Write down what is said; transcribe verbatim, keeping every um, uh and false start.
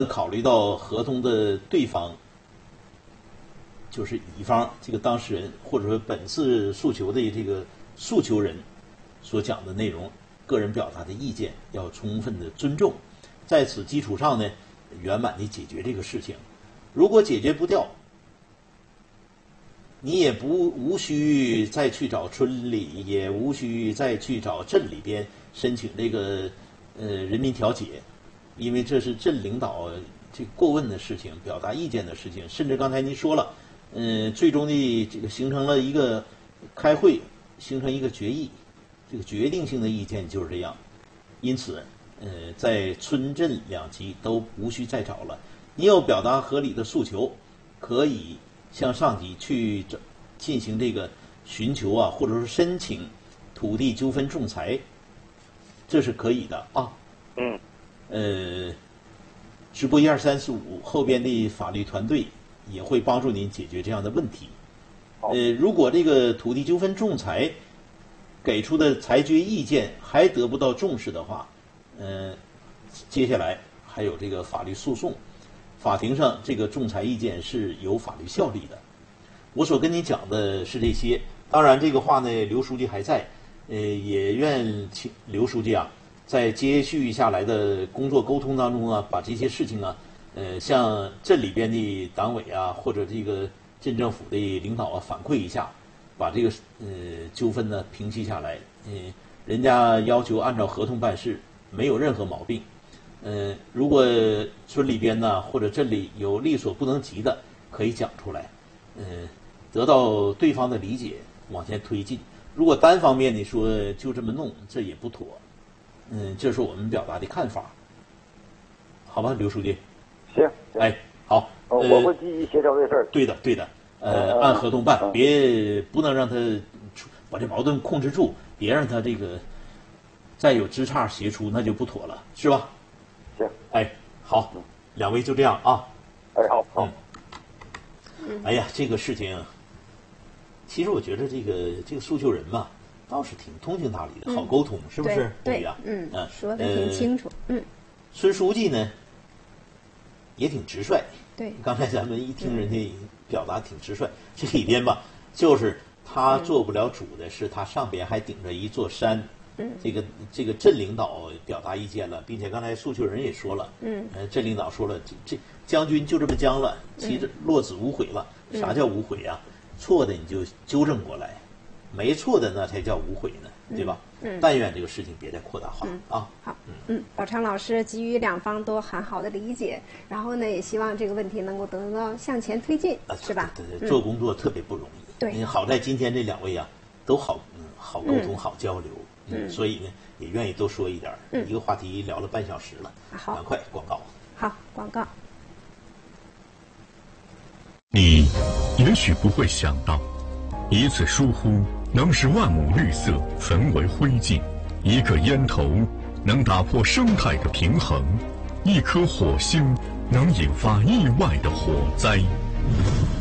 考虑到合同的对方，就是乙方这个当事人，或者说本次诉求的这个诉求人所讲的内容，个人表达的意见要充分的尊重，在此基础上呢，圆满的解决这个事情。如果解决不掉，你也不无需再去找村里，也无需再去找镇里边申请这个呃人民调解，因为这是镇领导这过问的事情，表达意见的事情，甚至刚才您说了，嗯、呃，最终的这个形成了一个开会，形成一个决议，这个决定性的意见就是这样。因此，呃，在村镇两级都无需再找了。你要表达合理的诉求，可以向上级去进行这个寻求啊，或者说申请土地纠纷仲裁，这是可以的啊。 嗯。 呃，直播一二三四五后边的法律团队也会帮助您解决这样的问题。呃，如果这个土地纠纷仲裁给出的裁决意见还得不到重视的话，呃，接下来还有这个法律诉讼。法庭上这个仲裁意见是有法律效力的。我所跟你讲的是这些，当然这个话呢，刘书记还在，呃，也愿请刘书记啊，在接续下来的工作沟通当中啊，把这些事情啊，呃，向镇里边的党委啊，或者这个镇政府的领导啊反馈一下，把这个呃纠纷呢平息下来。嗯、呃，人家要求按照合同办事，没有任何毛病。呃，如果村里边呢或者镇里有力所不能及的，可以讲出来，呃，得到对方的理解，往前推进。如果单方面的说就这么弄，这也不妥。嗯，这是我们表达的看法，好吧，刘书记。 行。 哎，好。 呃、我会积极协调这事儿。 对的，对的。呃， 嗯、 按合同办， 嗯、 别不能让他把这矛盾控制住，别让他这个再有枝杈斜出，那就不妥了，是吧？ 行， 哎，好，两位就这样啊。 哎，好，好。 嗯。哎呀，这个事情，其实我觉得这个这个诉求人嘛，倒是挺通情达理的， 嗯、 好沟通，是不是？ 对呀， 嗯， 嗯， 说的挺清楚。呃、嗯。 孙书记呢，也挺直率。 对。 刚才咱们一听人家表达挺直率，嗯、这里边吧，就是他做不了主的是，他上边还顶着一座山。 嗯， 这个这个镇领导表达意见了，并且刚才诉求人也说了， 嗯， 呃，镇领导说了，这这将军就这么将了，其实落子无悔了。 嗯、 啥叫无悔啊？错的你就纠正过来，没错的那才叫无悔呢，对吧？ 嗯， 但愿这个事情别再扩大化、 嗯、 啊。 好，嗯，宝昌老师给予两方都很好的理解，然后呢，也希望这个问题能够得到向前推进， 啊、 是吧？ 对对对，做工作特别不容易。 对， 好在今天这两位啊，都好，嗯，好沟通， 嗯、 好交流。 嗯， 所以呢，也愿意多说一点。 嗯， 一个话题聊了半小时了， 好， 赶快广告。 好，广告。 你也许不会想到，一次疏忽能使万亩绿色焚为灰烬，一个烟头能打破生态的平衡，一颗火星能引发意外的火灾。